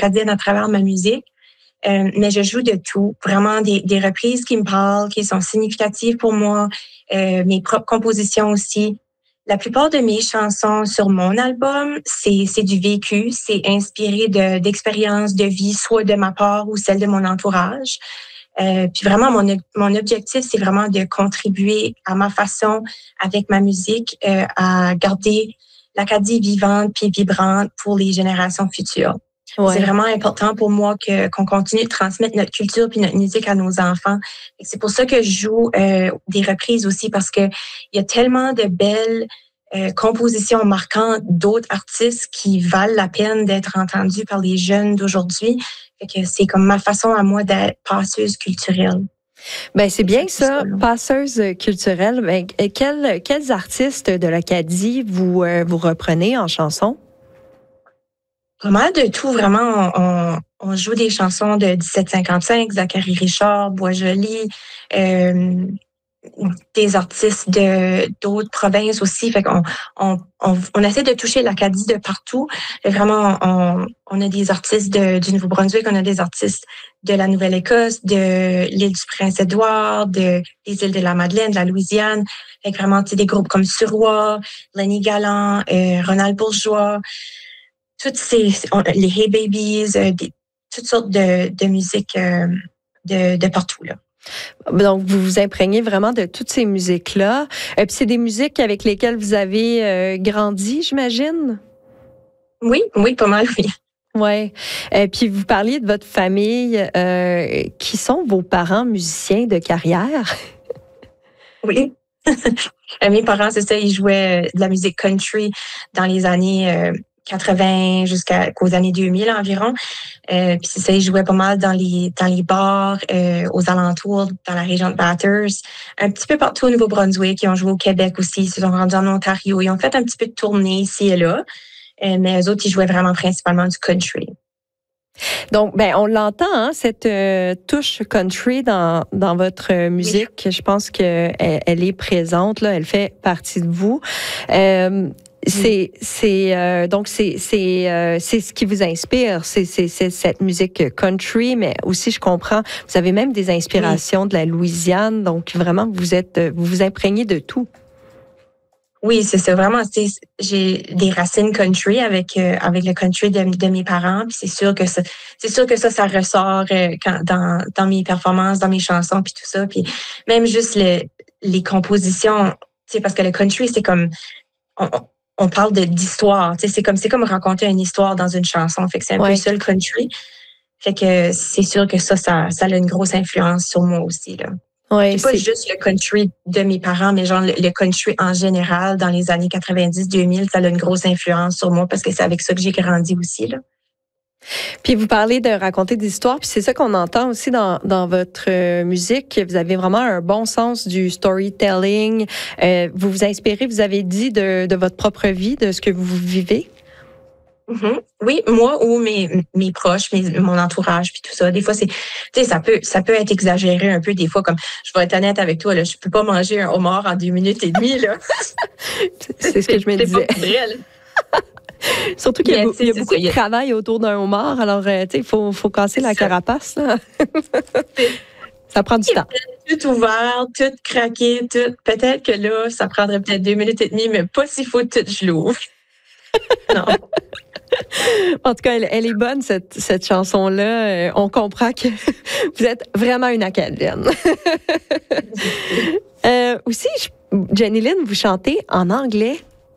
acadienne à travers ma musique. Mais je joue de tout, vraiment des reprises qui me parlent, qui sont significatives pour moi, mes propres compositions aussi. La plupart de mes chansons sur mon album, c'est du vécu, c'est inspiré d'expériences de vie, soit de ma part ou celle de mon entourage. Puis vraiment, mon objectif, c'est vraiment de contribuer à ma façon, avec ma musique, à garder l'Acadie vivante puis vibrante pour les générations futures. Ouais. C'est vraiment important pour moi qu'on continue de transmettre notre culture puis notre musique à nos enfants. Et c'est pour ça que je joue des reprises aussi, parce que il y a tellement de belles compositions marquantes d'autres artistes qui valent la peine d'être entendus par les jeunes d'aujourd'hui. Fait que c'est comme ma façon à moi d'être passeuse culturelle. Ben c'est bien ça, là. passeuse culturelle. Ben, quels artistes de l'Acadie vous reprenez en chanson? Pas mal de tout, vraiment. On joue des chansons de 1755, Zachary Richard, Boisjoli, des artistes d'autres provinces aussi. Fait qu'on on essaie de toucher l'Acadie de partout. Et vraiment, on a des artistes du Nouveau-Brunswick, on a des artistes de la Nouvelle-Écosse, de l'île du Prince-Édouard, des îles de la Madeleine, de la Louisiane. Fait que vraiment, des groupes comme Suroît, Lenny Galland, Ronald Bourgeois, les Hey Babies, toutes sortes de musique de partout, là. Donc, vous vous imprégnez vraiment de toutes ces musiques-là. Puis c'est des musiques avec lesquelles vous avez grandi, j'imagine? Oui, pas mal, oui. Oui. Puis vous parliez de votre famille. Qui sont vos parents musiciens de carrière? Oui. Mes parents, c'est ça, ils jouaient de la musique country dans les années 80 jusqu'aux années 2000 environ. Puis c'est ça, ils jouaient pas mal dans les bars aux alentours, dans la région de Bathurst, un petit peu partout au Nouveau-Brunswick. Ils ont joué au Québec aussi, ils se sont rendus en Ontario. Ils ont fait un petit peu de tournée ici et là, mais eux autres, ils jouaient vraiment principalement du country. Donc, ben, on l'entend, hein, cette touche country dans votre musique. Oui. Je pense qu'elle est présente, là, elle fait partie de vous. Donc c'est ce qui vous inspire, c'est cette musique country, mais aussi je comprends, vous avez même des inspirations de la Louisiane, donc vraiment vous vous imprégnez de tout. Oui, c'est ça, vraiment. J'ai des racines country avec le country de mes parents, puis c'est sûr que ça ressort dans mes performances, dans mes chansons, puis tout ça, puis même juste les compositions, tu sais, parce que le country c'est comme on parle d'histoire, tu sais, c'est comme raconter une histoire dans une chanson, fait que c'est un peu ça le country. Fait que c'est sûr que ça a une grosse influence sur moi aussi, là. Ouais, pas juste le country de mes parents, mais genre le country en général dans les années 90-2000, ça a une grosse influence sur moi parce que c'est avec ça que j'ai grandi aussi, là. Puis vous parlez de raconter des histoires, puis c'est ça qu'on entend aussi dans votre musique. Vous avez vraiment un bon sens du storytelling. Vous vous inspirez, vous avez dit, de votre propre vie, de ce que vous vivez. Mm-hmm. Oui, moi ou mes proches, mon entourage, puis tout ça. Des fois, tu sais, ça peut être exagéré un peu. Des fois, comme je vais être honnête avec toi, là, je peux pas manger un homard en 2 minutes et demie, là. C'est ce que je me disais. C'est pas vrai, là. Surtout qu'il y a beaucoup de travail autour d'un homard. Alors, tu sais, il faut casser la carapace, là. Ça prend du temps. Tout ouvert, tout craqué, tout. Peut-être que là, ça prendrait peut-être 2 minutes et demie, mais pas s'il faut tout je l'ouvre. Non. En tout cas, elle est bonne, cette chanson-là. On comprend que vous êtes vraiment une acadienne. Aussi, Jenny Lynn, vous chantez en anglais.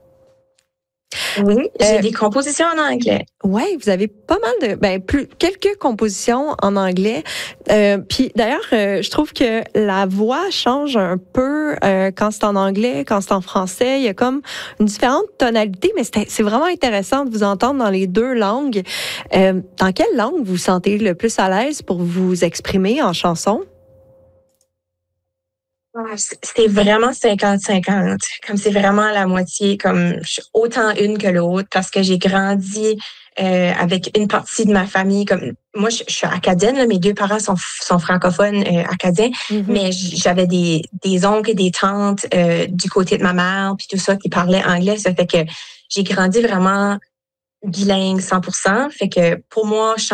Oui, j'ai des compositions en anglais. Oui, vous avez pas mal quelques compositions en anglais. Puis d'ailleurs, je trouve que la voix change un peu quand c'est en anglais, quand c'est en français. Il y a comme une différente tonalité, mais c'est vraiment intéressant de vous entendre dans les 2 langues. Dans quelle langue vous vous sentez le plus à l'aise pour vous exprimer en chanson? C'est vraiment 50-50. Comme c'est vraiment la moitié, comme je suis autant une que l'autre, parce que j'ai grandi avec une partie de ma famille. Comme moi, je suis acadienne, là, mes 2 parents sont francophones acadiens, mais j'avais des oncles et des tantes du côté de ma mère, puis tout ça qui parlaient anglais. Ça fait que j'ai grandi vraiment bilingue 100%. Fait que pour moi,